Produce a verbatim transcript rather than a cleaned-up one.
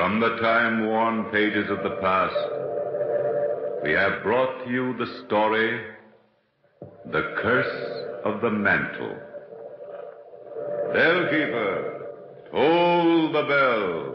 From the time-worn pages of the past, we have brought to you the story, The Curse of the Mantle. Bellkeeper, toll the bell.